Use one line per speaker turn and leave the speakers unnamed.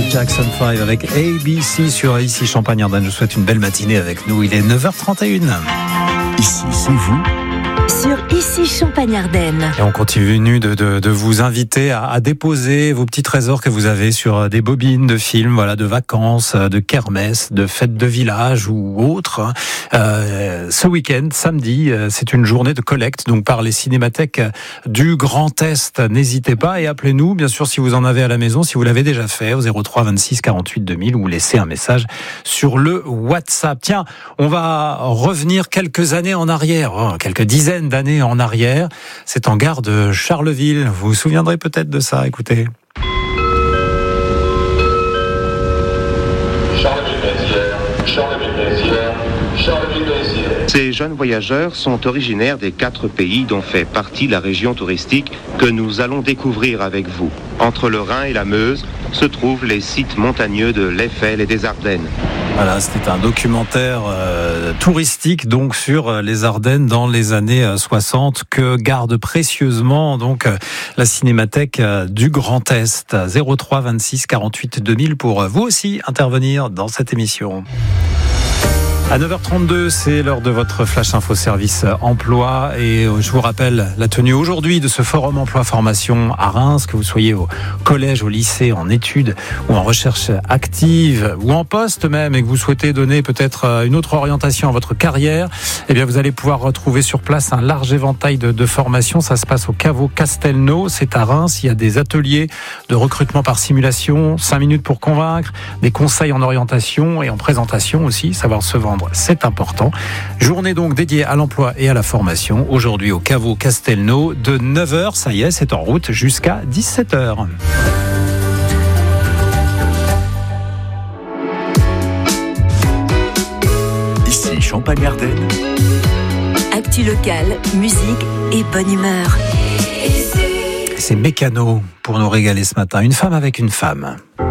Jackson 5 avec ABC sur ici Champagne-Ardenne. Je vous souhaite une belle matinée avec nous. Il est 9h31.
Ici, c'est vous.
Sur Ici Champagne-Ardenne.
Et on continue de vous inviter à déposer vos petits trésors que vous avez sur des bobines de films, voilà, de vacances, de kermesse, de fêtes de village ou autres. Ce week-end, samedi, c'est une journée de collecte donc par les cinémathèques du Grand Est. N'hésitez pas et appelez-nous, bien sûr, si vous en avez à la maison, si vous l'avez déjà fait, au 03 26 48 2000 ou laissez un message sur le WhatsApp. Tiens, on va revenir quelques années en arrière, quelques dizaines d'années en arrière. C'est en gare de Charleville. Vous vous souviendrez peut-être de ça. Écoutez.
Ces jeunes voyageurs sont originaires des 4 pays dont fait partie la région touristique que nous allons découvrir avec vous. Entre le Rhin et la Meuse se trouvent les sites montagneux de l'Eifel et des Ardennes.
Voilà, c'était un documentaire touristique donc sur les Ardennes dans les années 60 que garde précieusement donc la cinémathèque du Grand Est. 03 26 48 2000 pour vous aussi intervenir dans cette émission. À 9h32, c'est l'heure de votre Flash Info Service Emploi et je vous rappelle la tenue aujourd'hui de ce forum emploi-formation à Reims, que vous soyez au collège, au lycée, en études ou en recherche active ou en poste même et que vous souhaitez donner peut-être une autre orientation à votre carrière, eh bien vous allez pouvoir retrouver sur place un large éventail de formations. Ça se passe au caveau Castelnau, c'est à Reims. Il y a des ateliers de recrutement par simulation, 5 minutes pour convaincre, des conseils en orientation et en présentation aussi, savoir se vendre. C'est important. Journée donc dédiée à l'emploi et à la formation. Aujourd'hui au caveau Castelnau de 9h. Ça y est, c'est en route jusqu'à 17h.
Ici Champagne-Ardenne.
Actu locale, musique et bonne humeur.
C'est Mécano pour nous régaler ce matin. Une femme avec une femme.